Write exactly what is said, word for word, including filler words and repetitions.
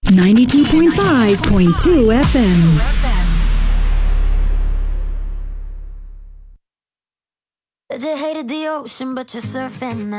ninety-two point five point two F M. Said you hated the ocean, but you're surfing now.